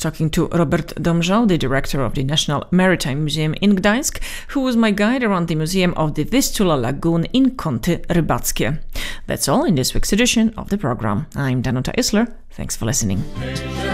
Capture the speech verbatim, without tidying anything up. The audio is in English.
talking to Robert Domżał, the director of the National Maritime Museum in Gdańsk, who was my guide around the museum of the Vistula Lagoon in Kąty Rybackie. That's all in this week's edition of the program. I'm Danuta Isler. Thanks for listening.